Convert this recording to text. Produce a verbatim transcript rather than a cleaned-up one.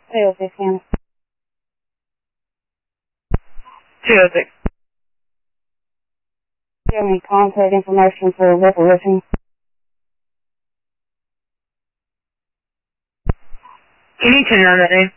three oh six, ma'am. two oh six. Do you have any contact information for Revolution? Can you turn on that name?